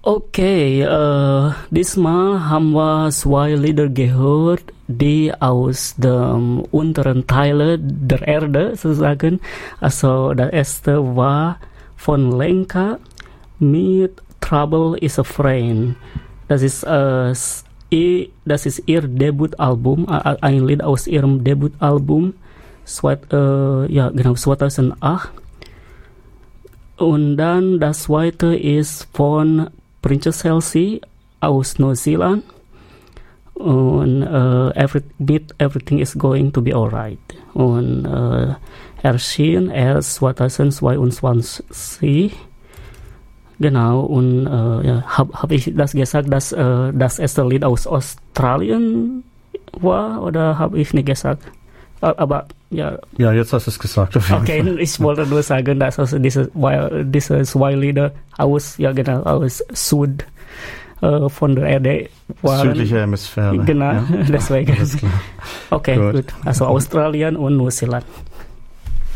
Okay, diesmal haben wir 2 Lieder gehört, die aus dem unteren Teile der Erde sozusagen. Also das erste war von Lenka mit Trouble is a Friend. Das ist ihr Debütalbum, ein Lied aus ihrem Debütalbum, 2008. Und dann das zweite ist von Princess Halsey aus Neuseeland und Everything is Going to be Alright. Und erschien erst 2022. Genau, und hab ich das gesagt, dass das erste Lied aus Australien war, oder habe ich nicht gesagt? Aber ja. Ja, jetzt hast du es gesagt. Okay, ich wollte nur sagen, dass also diese 2 Lieder aus Süd von der Erde waren. Südliche Hemisphäre. Genau, ja. deswegen. Alles klar. Okay, gut. Also Australien und Neuseeland.